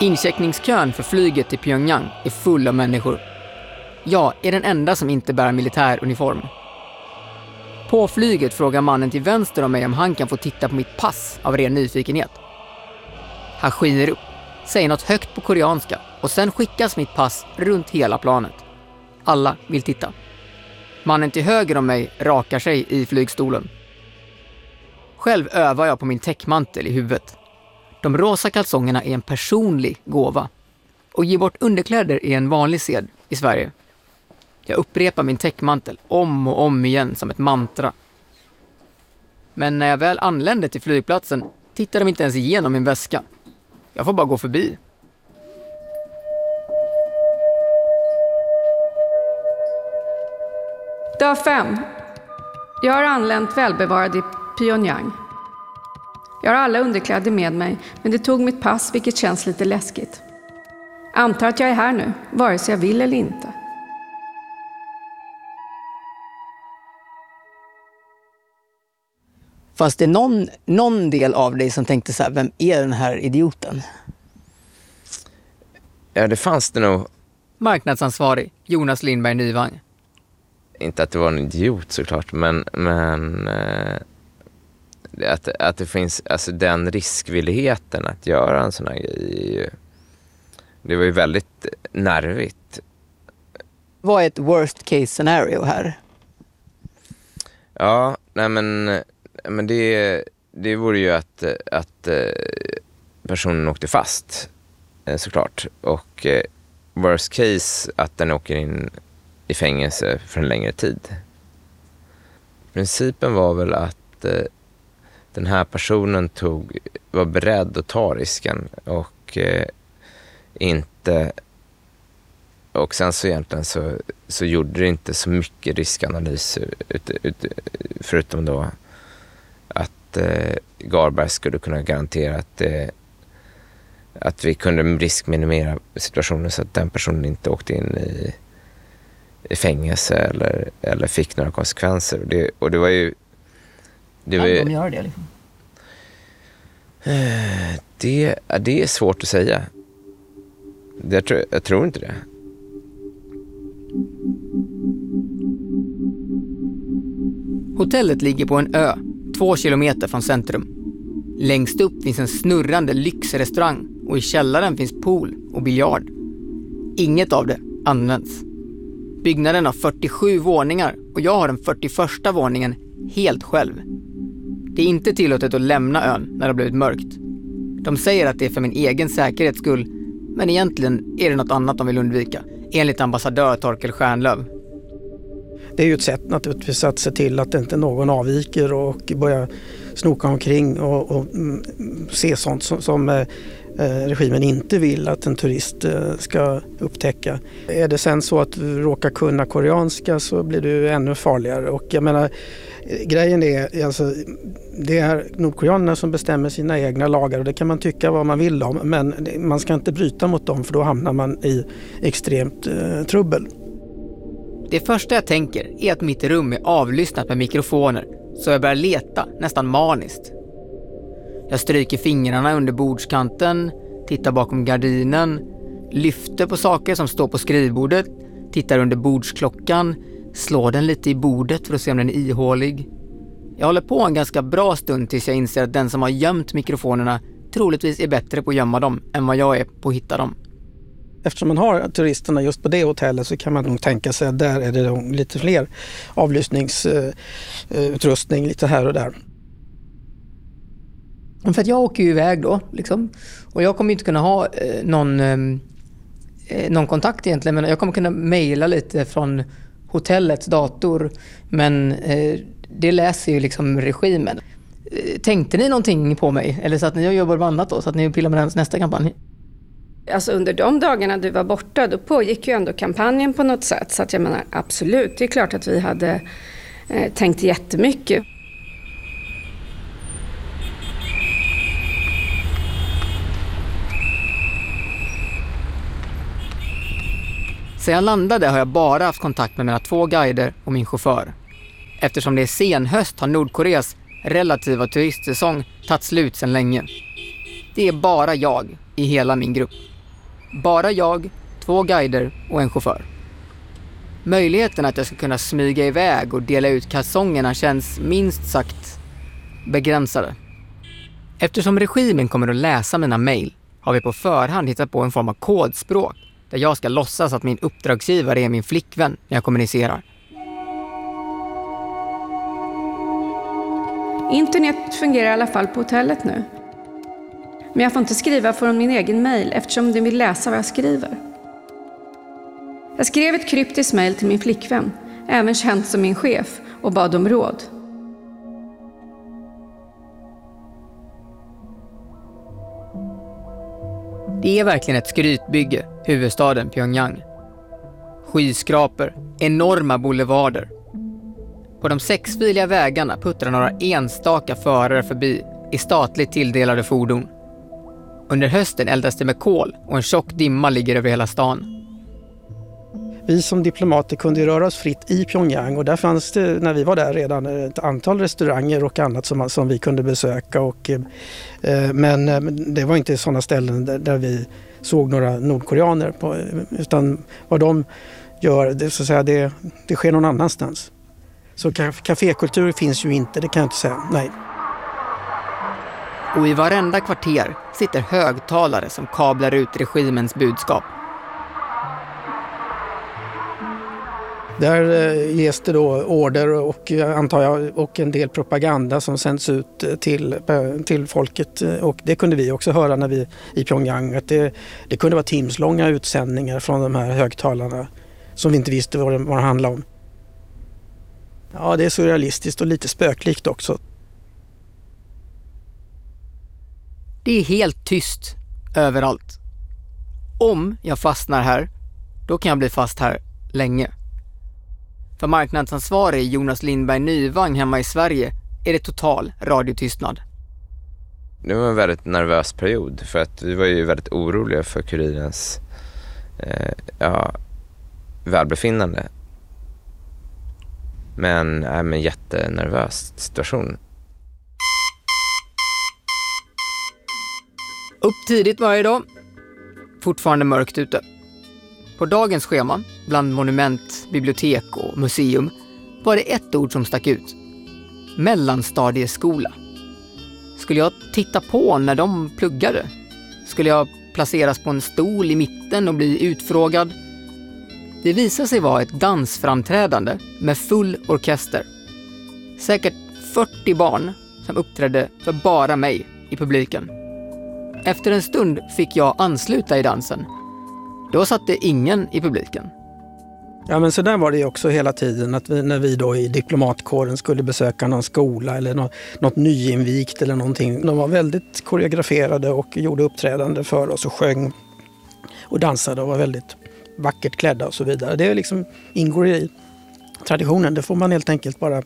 Incheckningskön för flyget till Pyongyang är full av människor. Jag är den enda som inte bär militäruniform. På flyget frågar mannen till vänster om mig om han kan få titta på mitt pass av ren nyfikenhet. Han skiner upp, säger något högt på koreanska och sen skickas mitt pass runt hela planet. Alla vill titta. Mannen till höger om mig rakar sig i flygstolen. Själv övar jag på min täckmantel i huvudet. De rosa kalsongerna är en personlig gåva. Och ge bort underkläder är en vanlig sed i Sverige. Jag upprepar min täckmantel om och om igen som ett mantra. Men när jag väl anlände till flygplatsen tittar de inte ens igenom min väska. Jag får bara gå förbi. Dag 5. Jag har anlänt välbevarad i Pyongyang. Jag har alla underkläder med mig, men det tog mitt pass, vilket känns lite läskigt. Antar att jag är här nu, vare sig jag vill eller inte. Fanns det någon del av dig som tänkte så här, vem är den här idioten? Ja, det fanns det nog. Marknadsansvarig Jonas Lindberg Nyvang. Inte att det var en idiot såklart, men att det finns alltså den riskvilligheten att göra en sån här grej. Det var ju väldigt nervigt. Vad är ett worst case scenario här? Ja, nej men det vore ju att personen åkte fast såklart, och worst case att den åker in i fängelse för en längre tid. Principen var väl att den här personen var beredd att ta risken och inte, och sen så egentligen så gjorde det inte så mycket riskanalys förutom då att Garberg skulle kunna garantera att vi kunde riskminimera situationen så att den personen inte åkte in i fängelse eller fick några konsekvenser. Och det var ju... Kan de göra det liksom? Det är svårt att säga. Jag tror inte det. Hotellet ligger på en ö, 2 kilometer från centrum. Längst upp finns en snurrande lyxrestaurang och i källaren finns pool och biljard. Inget av det används. Byggnaden har 47 våningar och jag har den 41:a våningen helt själv. Det är inte tillåtet att lämna ön när det har blivit mörkt. De säger att det är för min egen säkerhets skull, men egentligen är det något annat de vill undvika, enligt ambassadör Torkel Stjärnlöv. Det är ju ett sätt naturligtvis att se till att inte någon avviker och börjar snoka omkring och se sånt som regimen inte vill att en turist ska upptäcka. Är det sen så att du råkar kunna koreanska så blir du ännu farligare. Och jag menar, grejen är alltså, det är nordkoreanerna som bestämmer sina egna lagar och det kan man tycka vad man vill om, men man ska inte bryta mot dem för då hamnar man i extremt trubbel. Det första jag tänker är att mitt rum är avlyssnat med mikrofoner, så jag börjar leta nästan maniskt. Jag stryker fingrarna under bordskanten, tittar bakom gardinen, lyfter på saker som står på skrivbordet, tittar under bordsklockan, slår den lite i bordet för att se om den är ihålig. Jag håller på en ganska bra stund tills jag inser att den som har gömt mikrofonerna troligtvis är bättre på att gömma dem än vad jag är på att hitta dem. Eftersom man har turisterna just på det hotellet så kan man nog tänka sig att där är det lite fler avlyssningsutrustning lite här och där. För att jag åker ju iväg då liksom, och jag kommer inte kunna ha någon kontakt egentligen, men jag kommer kunna mejla lite från hotellets dator, men det läser ju liksom regimen. Tänkte ni någonting på mig? Eller så att ni jobbar med annat då, så att ni pillar med nästa kampanj? Alltså under de dagarna du var borta, då pågick ju ändå kampanjen på något sätt. Så att jag menar, absolut, det är klart att vi hade tänkt jättemycket. Sen jag landade har jag bara haft kontakt med mina 2 guider och min chaufför. Eftersom det är senhöst har Nordkoreas relativa turistsäsong tagit slut sedan länge. Det är bara jag i hela min grupp. Bara jag, 2 guider och en chaufför. Möjligheten att jag ska kunna smyga iväg och dela ut kalsongerna känns minst sagt begränsade. Eftersom regimen kommer att läsa mina mejl har vi på förhand hittat på en form av kodspråk där jag ska låtsas att min uppdragsgivare är min flickvän när jag kommunicerar. Internet fungerar i alla fall på hotellet nu. Men jag får inte skriva från min egen mejl eftersom den vill läsa vad jag skriver. Jag skrev ett kryptiskt mejl till min flickvän, även känd som min chef, och bad om råd. Det är verkligen ett skrytbygge, huvudstaden Pyongyang. Skyskrapor, enorma boulevarder. På de 6-filiga vägarna puttrar några enstaka förare förbi i statligt tilldelade fordon. Under hösten eldas det med kol och en tjock dimma ligger över hela stan. Vi som diplomater kunde röra oss fritt i Pyongyang och där fanns det, när vi var där redan, ett antal restauranger och annat som vi kunde besöka. Men det var inte sådana ställen där vi såg några nordkoreaner på, utan vad de gör, det sker någon annanstans. Så kafékultur finns ju inte, det kan jag inte säga, nej. Och i varenda kvarter sitter högtalare som kablar ut regimens budskap. Där ges det då order och antar jag och en del propaganda som sänds ut till folket, och det kunde vi också höra när vi i Pyongyang, att det kunde vara timslånga utsändningar från de här högtalarna som vi inte visste vad det handlade om. Ja, det är surrealistiskt och lite spöklikt också. Det är helt tyst överallt. Om jag fastnar här, då kan jag bli fast här länge. För marknadsansvarig Jonas Lindberg Nyvang hemma i Sverige är det total radiotystnad. Det var en väldigt nervös period för att vi var ju väldigt oroliga för kurirens välbefinnande. Men en jättenervös situation. Upp tidigt varje dag. Fortfarande mörkt ute. På dagens schema, bland monument, bibliotek och museum, var det ett ord som stack ut. Mellanstadieskola. Skulle jag titta på när de pluggade? Skulle jag placeras på en stol i mitten och bli utfrågad? Det visade sig vara ett dansframträdande med full orkester. Säkert 40 barn som uppträdde för bara mig i publiken. Efter en stund fick jag ansluta i dansen. Då satt det ingen i publiken. Ja, men så där var det också hela tiden, att när vi då i diplomatkåren skulle besöka någon skola eller något nyinvikt eller någonting. De var väldigt koreograferade och gjorde uppträdande för oss och sjöng och dansade och var väldigt vackert klädda och så vidare. Det liksom ingår i traditionen. Det får man helt enkelt bara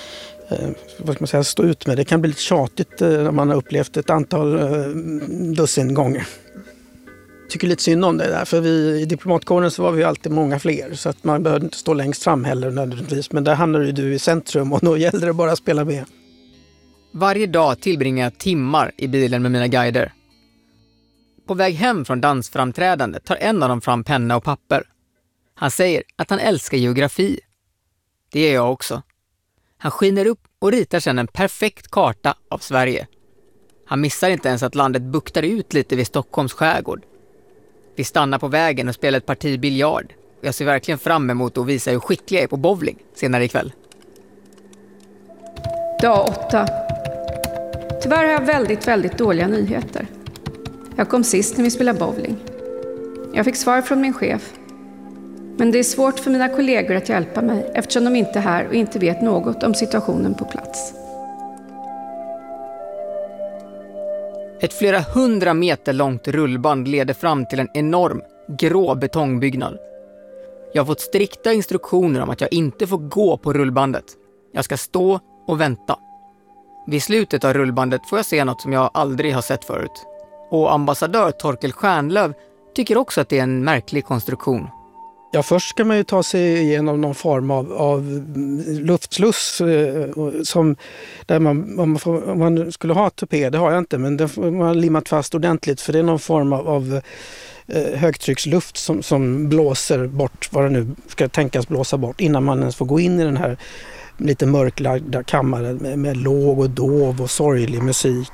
stå ut med. Det kan bli lite tjatigt när man har upplevt ett antal dussin gånger. Jag tycker lite synd om det där, för i diplomatkåren så var vi alltid många fler, så att man behövde inte stå längst fram heller nödvändigtvis, men där hamnar ju du i centrum och då gällde det bara att spela med. Varje dag tillbringar jag timmar i bilen med mina guider. På väg hem från dansframträdandet tar en av dem fram penna och papper. Han säger att han älskar geografi. Det är jag också. Han skiner upp och ritar sedan en perfekt karta av Sverige. Han missar inte ens att landet buktar ut lite vid Stockholms skärgård. Vi stannar på vägen och spelar ett parti biljard. Jag ser verkligen fram emot att visa hur skicklig jag är på bowling senare ikväll. Dag 8. Tyvärr har jag väldigt dåliga nyheter. Jag kom sist när vi spelade bowling. Jag fick svar från min chef. Men det är svårt för mina kollegor att hjälpa mig eftersom de inte är här och inte vet något om situationen på plats. Ett flera 100 meter långt rullband leder fram till en enorm grå betongbyggnad. Jag har fått strikta instruktioner om att jag inte får gå på rullbandet. Jag ska stå och vänta. Vid slutet av rullbandet får jag se något som jag aldrig har sett förut. Och ambassadör Torkel Stjärnlöv tycker också att det är en märklig konstruktion. Ja, först ska man ju ta sig igenom någon form av luftsluss som där om man skulle ha torped, det har jag inte, men det får man limmat fast ordentligt, för det är någon form av högtrycksluft som blåser bort vad det nu ska tänkas blåsa bort innan man ens får gå in i den här lite mörklagda kammaren med låg och dov och sorglig musik.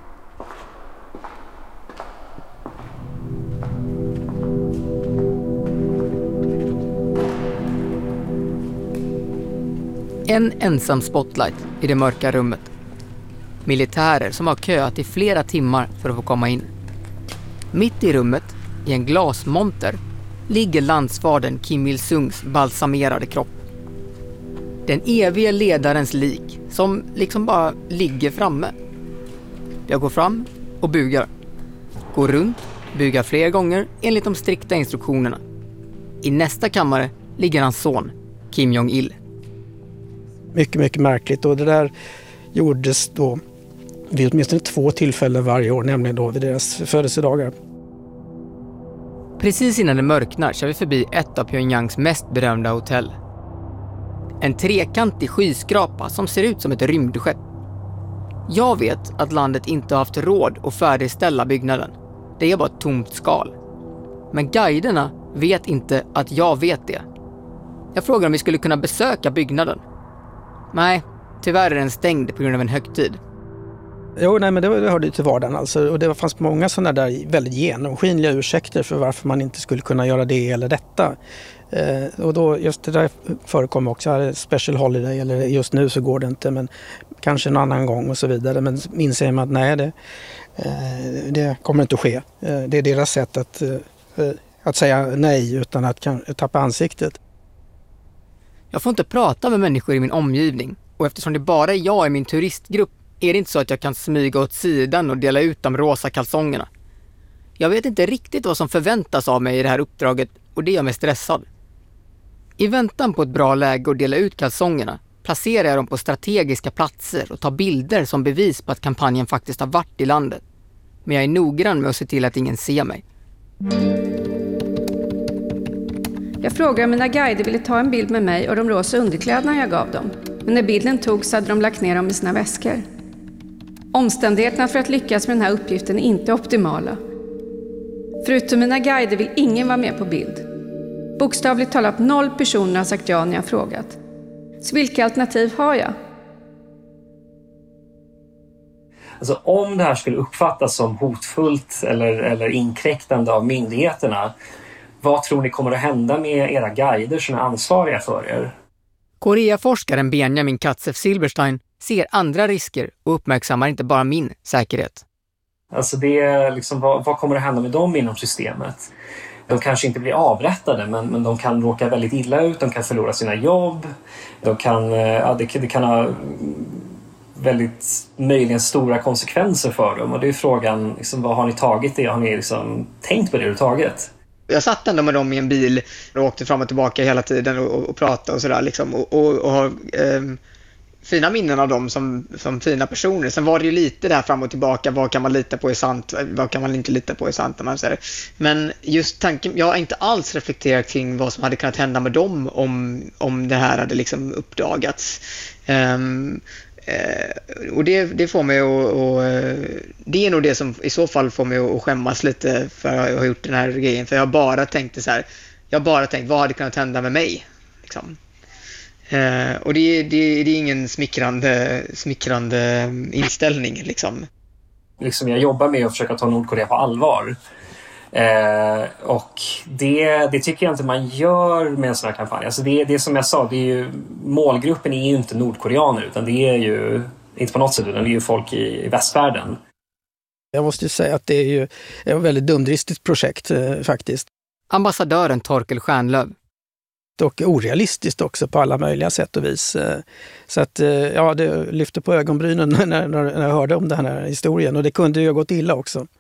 En ensam spotlight i det mörka rummet. Militärer som har köat i flera timmar för att få komma in. Mitt i rummet, i en glasmonter, ligger landsfadern Kim Il-sungs balsamerade kropp. Den evige ledarens lik som liksom bara ligger framme. Jag går fram och bugar. Går runt, bugar fler gånger enligt de strikta instruktionerna. I nästa kammare ligger hans son, Kim Jong-il. Mycket, mycket märkligt, och det där gjordes då vid åtminstone 2 tillfällen varje år, nämligen då vid deras födelsedagar. Precis innan det mörknar kör vi förbi ett av Pyongyangs mest berömda hotell. En trekantig skyskrapa som ser ut som ett rymdskepp. Jag vet att landet inte har haft råd att färdigställa byggnaden. Det är bara ett tomt skal. Men guiderna vet inte att jag vet det. Jag frågar om vi skulle kunna besöka byggnaden. Nej, tyvärr är den stängd på grund av en högtid. Jo, nej, men det hörde ju till vardagen alltså. Och det fanns många sådana där väldigt genomskinliga ursäkter för varför man inte skulle kunna göra det eller detta. Och då just det där förekommer också här, special holiday, eller just nu så går det inte, men kanske en annan gång och så vidare. Men inser man att nej, det kommer inte att ske. Det är deras sätt att säga nej utan att tappa ansiktet. Jag får inte prata med människor i min omgivning, och eftersom det bara är jag i min turistgrupp är det inte så att jag kan smyga åt sidan och dela ut de rosa kalsongerna. Jag vet inte riktigt vad som förväntas av mig i det här uppdraget, och det gör mig stressad. I väntan på ett bra läge att dela ut kalsongerna placerar jag dem på strategiska platser och tar bilder som bevis på att kampanjen faktiskt har varit i landet. Men jag är noggrann med att se till att ingen ser mig. Jag frågade om mina guider ville ta en bild med mig och de rosa underkläderna jag gav dem. Men när bilden togs hade de lagt ner dem i sina väskor. Omständigheterna för att lyckas med den här uppgiften är inte optimala. Förutom mina guider vill ingen vara med på bild. Bokstavligt talat 0 personer har sagt ja när jag frågat. Så vilka alternativ har jag? Alltså, om det här skulle uppfattas som hotfullt eller inkräktande av myndigheterna, vad tror ni kommer att hända med era guider som är ansvariga för er? Koreaforskaren Benjamin Katzev-Silberstein ser andra risker och uppmärksammar inte bara min säkerhet. Alltså det är liksom, vad kommer att hända med dem inom systemet? De kanske inte blir avrättade, men de kan råka väldigt illa ut, de kan förlora sina jobb, det kan ha väldigt möjligen stora konsekvenser för dem. Och det är frågan, liksom, vad har ni tagit det? Har ni liksom tänkt på det överhuvudtaget? Jag satt ändå med dem i en bil och åkte fram och tillbaka hela tiden och pratade och sådär liksom, och har fina minnen av dem som fina personer. Sen var det ju lite där fram och tillbaka, vad kan man lita på är sant, vad kan man inte lita på är sant. Men just tanken, jag har inte alls reflekterat kring vad som hade kunnat hända med dem om det här hade liksom uppdagats. Och det får mig att det är nog det som i så fall får mig att skämmas lite för att ha gjort den här grejen, för jag bara tänkte vad hade kunnat hända med mig liksom. Och det är ingen smickrande inställning liksom. Jag jobbar med att försöka ta Nordkorea på allvar. Och det tycker jag inte man gör med en sån här kampanj. Alltså det som jag sa, det är ju, målgruppen är ju inte nordkoreaner, utan det är ju inte på något sätt, utan det är ju folk i västvärlden. Jag måste ju säga att det är ju ett väldigt dumdristigt projekt faktiskt. Ambassadören Torkel Stjärnlöv. Och orealistiskt också på alla möjliga sätt och vis. Så att ja, det lyfte på ögonbrynen när jag hörde om den här historien, och det kunde ju ha gått illa också.